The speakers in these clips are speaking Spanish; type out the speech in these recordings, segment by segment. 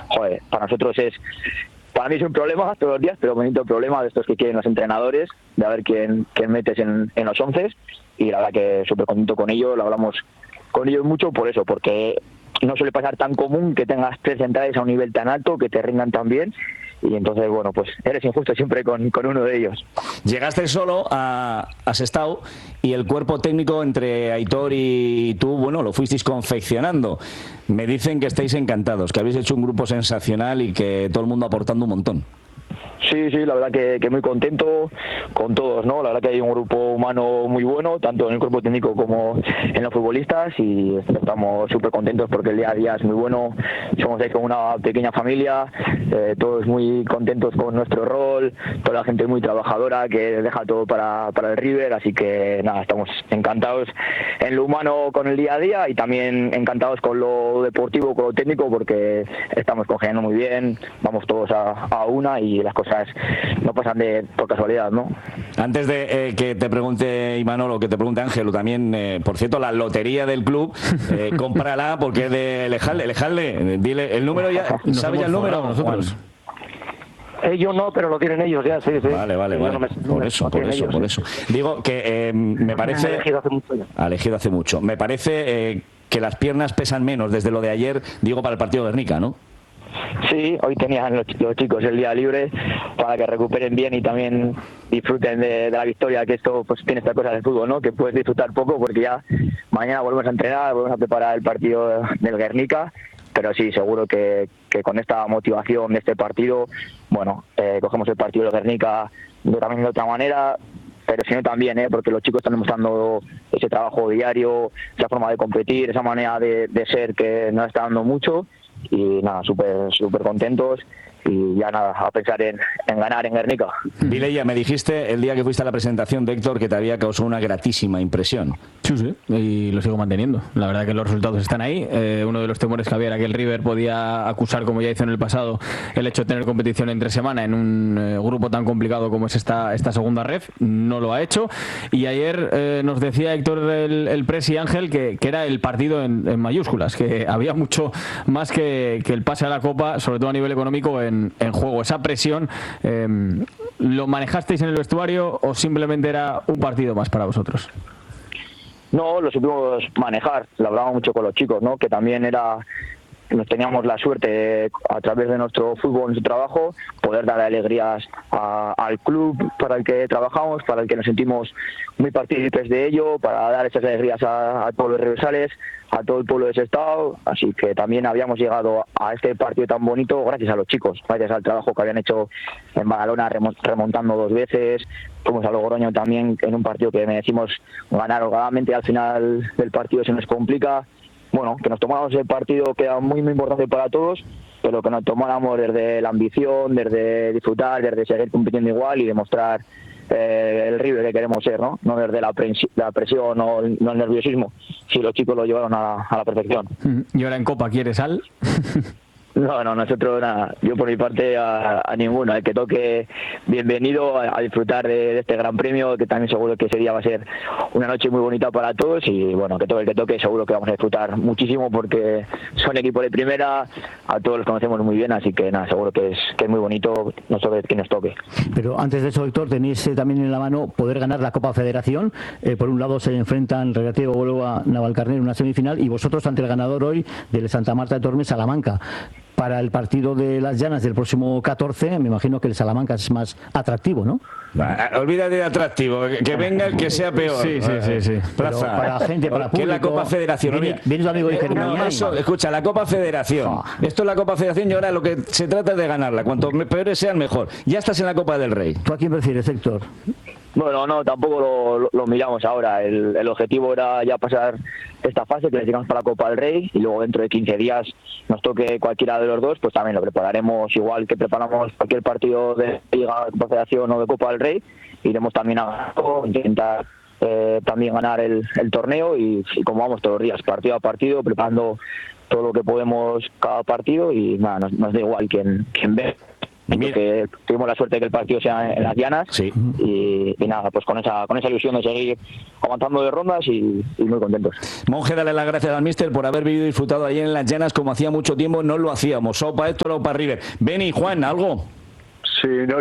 joder, para mí es un problema todos los días, pero un bonito problema de estos que quieren los entrenadores, de a ver quién metes en los 11, y la verdad que súper contento con ello. Lo hablamos con ellos mucho por eso, porque no suele pasar tan común que tengas 3 centrales a un nivel tan alto, que te rindan tan bien, y entonces, bueno, pues eres injusto siempre con uno de ellos. Llegaste solo a Sestao y el cuerpo técnico entre Aitor y tú, bueno, lo fuisteis confeccionando. Me dicen que estáis encantados, que habéis hecho un grupo sensacional y que todo el mundo aportando un montón. Sí, la verdad que muy contento con todos, ¿no? La verdad que hay un grupo humano muy bueno, tanto en el cuerpo técnico como en los futbolistas, y estamos súper contentos porque el día a día es muy bueno. Somos ahí como una pequeña familia, todos muy contentos con nuestro rol, toda la gente muy trabajadora que deja todo para el River, así que nada, estamos encantados en lo humano con el día a día y también encantados con lo deportivo, con lo técnico, porque estamos congeniando muy bien, vamos todos a una y las cosas no pasan por casualidad, ¿no? Antes de que te pregunte Imanol o que te pregunte Ángel, o también, por cierto, la lotería del club, cómprala porque es de Lejalde, dile el número ya, ¿sabes ya el número? Nosotros. Ellos no, pero lo tienen ellos ya, sí. Vale. Por eso. Digo que me parece... Ha elegido hace mucho. Me parece que las piernas pesan menos desde lo de ayer, digo, para el partido de Guernica, ¿no? Sí, hoy tenían los chicos el día libre para que recuperen bien y también disfruten de la victoria, que esto pues tiene esta cosa del fútbol, ¿no? Que puedes disfrutar poco porque ya mañana volvemos a entrenar, volvemos a preparar el partido del Guernica, pero sí, seguro que con esta motivación de este partido, bueno, cogemos el partido del Guernica también de otra manera, pero si no también, porque los chicos están demostrando ese trabajo diario, esa forma de competir, esa manera de ser que nos está dando mucho. Y nada, súper contentos y ya nada, a pensar en ganar en Guernica. Vilella, me dijiste el día que fuiste a la presentación de Héctor que te había causado una gratísima impresión. Sí, y lo sigo manteniendo. La verdad que los resultados están ahí. Uno de los temores que había era que el River podía acusar, como ya hizo en el pasado, el hecho de tener competición entre semana en un grupo tan complicado como es esta segunda ref. No lo ha hecho. Y ayer nos decía Héctor el Presi Ángel que era el partido en mayúsculas, que había mucho más que el pase a la Copa, sobre todo a nivel económico, en juego. Esa presión, ¿lo manejasteis en el vestuario o simplemente era un partido más para vosotros? No, lo supimos manejar, lo hablábamos mucho con los chicos, ¿no? Que también nos teníamos la suerte a través de nuestro fútbol, nuestro trabajo, poder dar alegrías al club para el que trabajamos, para el que nos sentimos muy partícipes de ello, para dar esas alegrías a todos los reversales, a todo el pueblo de Sestao, así que también habíamos llegado a este partido tan bonito gracias a los chicos, gracias al trabajo que habían hecho en Badalona remontando 2 veces, fuimos a Logroño también en un partido que merecimos ganar holgadamente, al final del partido se nos complica. Bueno, que nos tomáramos el partido que era muy importante para todos, pero que nos tomáramos desde la ambición, desde disfrutar, desde seguir compitiendo igual y demostrar el River que queremos ser, ¿no? No desde la presión o el nerviosismo. Si los chicos lo llevaron a la perfección. ¿Y ahora en Copa quieres sal? No, nosotros nada. Yo por mi parte a ninguno. El que toque, bienvenido a disfrutar de este gran premio, que también seguro que ese día va a ser una noche muy bonita para todos y bueno, que todo el que toque seguro que vamos a disfrutar muchísimo porque son equipos de primera, a todos los conocemos muy bien, así que nada, seguro que es muy bonito, no sé quién nos toque. Pero antes de eso, Héctor, tenéis también en la mano poder ganar la Copa Federación. Por un lado se enfrentan Recreativo Huelva Navalcarnero en una semifinal y vosotros ante el ganador hoy del Santa Marta de Tormes Salamanca. Para el partido de Las Llanas del próximo 14, me imagino que el Salamanca es más atractivo, ¿no? Olvídate de atractivo, que venga el que sea peor. Sí. Plaza, para la gente, para público, que es la Copa Federación. Viene tu amigo de escucha, la Copa Federación. Esto es la Copa Federación y ahora lo que se trata es de ganarla. Cuanto peores sean, mejor. Ya estás en la Copa del Rey. ¿Tú a quién prefieres, Héctor? Bueno, no, tampoco lo miramos ahora. El objetivo era ya pasar esta fase, que llegamos para la Copa del Rey, y luego dentro de 15 días nos toque cualquiera de los dos, pues también lo prepararemos igual que preparamos cualquier partido de Liga, Copa Federación o de Copa del Rey. Iremos también a intentar también ganar el torneo y como vamos todos los días, partido a partido, preparando todo lo que podemos cada partido y nada, nos da igual quién ve. que tuvimos la suerte de que el partido sea en las Llanas, sí. y nada, pues con esa ilusión de seguir avanzando de rondas y muy contentos. Monje, dale las gracias al míster por haber vivido y disfrutado allí en las Llanas como hacía mucho tiempo no lo hacíamos. Sopa Héctor o para River. Beni, Juan, ¿algo? Sí, no,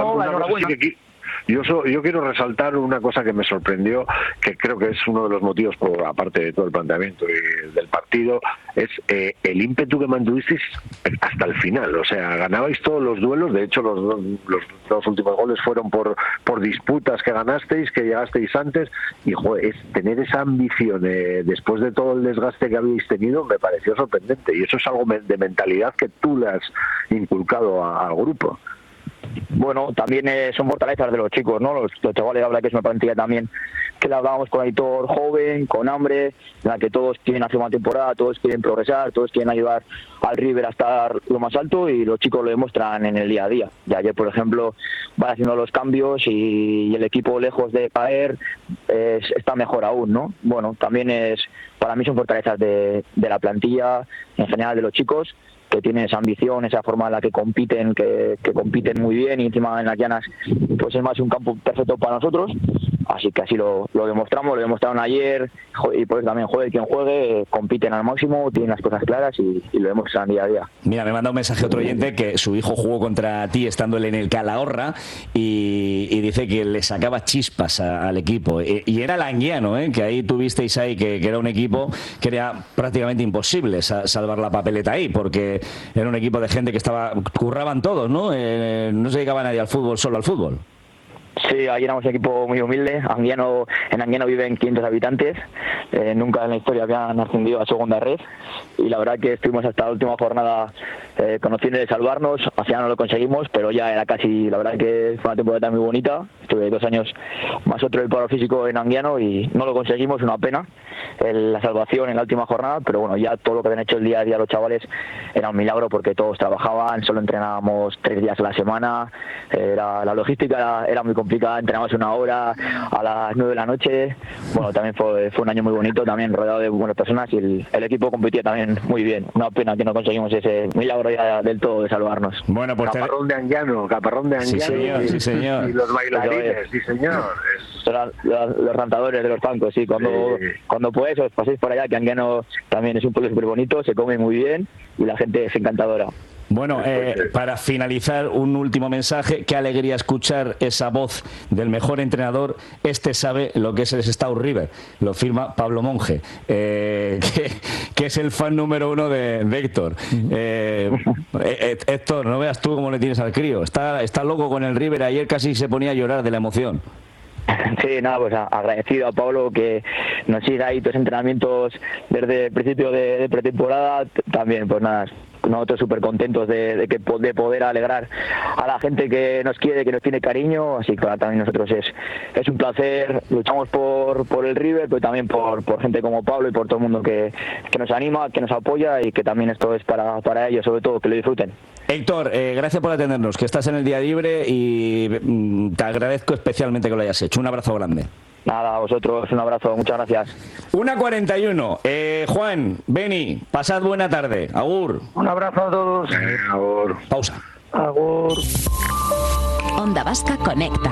yo quiero resaltar una cosa que me sorprendió, que creo que es uno de los motivos, aparte de todo el planteamiento y del partido, es el ímpetu que mantuvisteis hasta el final. O sea, ganabais todos los duelos. De hecho, los dos últimos goles fueron por disputas que ganasteis, que llegasteis antes. Y joder, tener esa ambición después de todo el desgaste que habéis tenido me pareció sorprendente. Y eso es algo de mentalidad que tú le has inculcado al grupo. Bueno, también son fortalezas de los chicos, ¿no? Los chavales, la verdad que es una plantilla también que la hablábamos con Aitor joven, con hambre, en la que todos quieren hacer una temporada, todos quieren progresar, todos quieren ayudar al River a estar lo más alto, y los chicos lo demuestran en el día a día. Y ayer, por ejemplo, van haciendo los cambios y el equipo, lejos de caer, está mejor aún, ¿no? Bueno, también para mí son fortalezas de la plantilla, en general de los chicos, que tienen esa ambición, esa forma en la que compiten, que compiten muy bien, y encima en las Llanas pues es más un campo perfecto para nosotros, así que así lo demostramos, lo demostraron ayer, y pues también juegue quien juegue, compiten al máximo, tienen las cosas claras y lo demuestran día a día. Mira, me manda un mensaje otro oyente que su hijo jugó contra ti estando él en el Calahorra y dice que le sacaba chispas al equipo, y era el Anguiano, que ahí tuvisteis ahí, que era un equipo que era prácticamente imposible salvar la papeleta ahí, porque era un equipo de gente que curraban todos, ¿no? No se dedicaba nadie al fútbol, solo al fútbol. Sí, ahí éramos un equipo muy humilde. En Anguiano viven 500 habitantes. Nunca en la historia habían ascendido a segunda red. Y la verdad que estuvimos hasta la última jornada con opciones de salvarnos. Al final no lo conseguimos, pero ya era casi, la verdad que fue una temporada muy bonita. Estuve 2 años más otro del paro físico en Anguiano y no lo conseguimos, una pena. La salvación en la última jornada, pero bueno, ya todo lo que habían hecho el día a día los chavales era un milagro, porque todos trabajaban, solo entrenábamos 3 días a la semana. La logística era muy complicada, entrenábamos 1 hora a las 9 de la noche. Bueno, también fue un año muy bonito, también rodeado de buenas personas, y el equipo competía también muy bien. Una pena que no conseguimos ese milagro ya del todo de salvarnos. Bueno, pues caparrón de Anguiano, sí, señor, sí, señor. Y los bailarines, sí señor. Los rantadores de los bancos, sí, cuando puedes os paséis por allá, que Anguiano también es un pueblo súper bonito, se come muy bien y la gente es encantadora. Bueno, para finalizar, un último mensaje. Qué alegría escuchar esa voz del mejor entrenador. Sabe lo que es el Sestao River. Lo firma Pablo Monje, que es el fan número 1 de Héctor. Héctor, no veas tú cómo le tienes al crío. Está loco con el River. Ayer casi se ponía a llorar de la emoción. Sí, nada, pues agradecido a Pablo que nos siga ahí todos los entrenamientos desde el principio de pretemporada. También, pues nada, nosotros súper contentos de poder alegrar a la gente que nos quiere, que nos tiene cariño. Así que también nosotros es un placer. Luchamos por el River, pero también por gente como Pablo y por todo el mundo que nos anima, que nos apoya, y que también esto es para ellos, sobre todo, que lo disfruten. Héctor, gracias por atendernos, que estás en el día libre, y te agradezco especialmente que lo hayas hecho. Un abrazo grande. Nada, a vosotros un abrazo, muchas gracias. 1:41. Juan, Beni, pasad buena tarde. Agur. Un abrazo a todos. Agur. Pausa. Agur. Onda Vasca Conecta.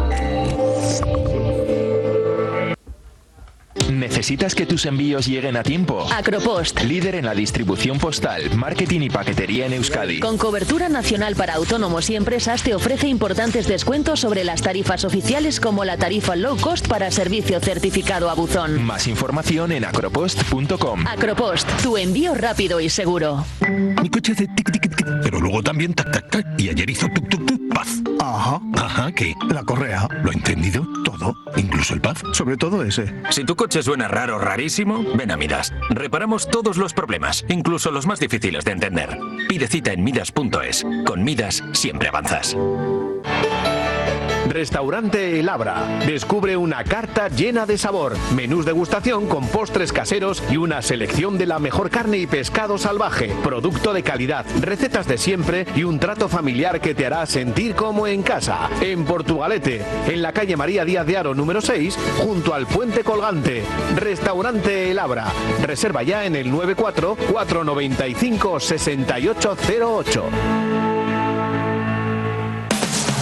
¿Necesitas que tus envíos lleguen a tiempo? Acropost, Líder en la distribución postal, marketing y paquetería en Euskadi. con cobertura nacional para autónomos y empresas, te ofrece importantes descuentos sobre las tarifas oficiales, como la tarifa low cost para servicio certificado a buzón. Más información en acropost.com. Acropost, tu envío rápido y seguro. Mi coche hace tic tic tic, pero luego también tac tac tac, y ayer hizo tuk tuk tuk, paz. Ajá, ¿qué? La correa. ¿Lo he entendido? Todo, incluso el paz. Sobre todo ese. Si tu coche suena raro, rarísimo, ven a Midas. Reparamos todos los problemas, incluso los más difíciles de entender. Pide cita en midas.es. Con Midas siempre avanzas. Restaurante El Abra. Descubre una carta llena de sabor, menús degustación con postres caseros y una selección de la mejor carne y pescado salvaje, producto de calidad, recetas de siempre y un trato familiar que te hará sentir como en casa. En Portugalete, en la calle María Díaz de Haro número 6, junto al Puente Colgante. Restaurante El Abra. Reserva ya en el 94 495 6808.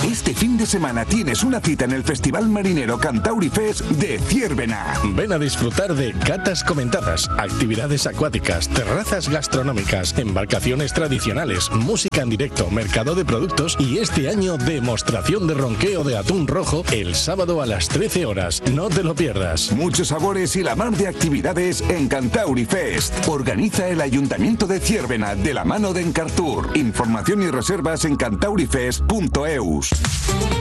Este fin de semana tienes una cita en el Festival Marinero Cantauri Fest de Ziérbena. Ven a disfrutar de catas comentadas, actividades acuáticas, terrazas gastronómicas, embarcaciones tradicionales, música en directo, mercado de productos y este año demostración de ronqueo de atún rojo el sábado a las 13 horas. No te lo pierdas. Muchos sabores y la mar de actividades en Cantauri Fest. Organiza el Ayuntamiento de Ziérbena de la mano de Encartur. Información y reservas en cantaurifest.eus.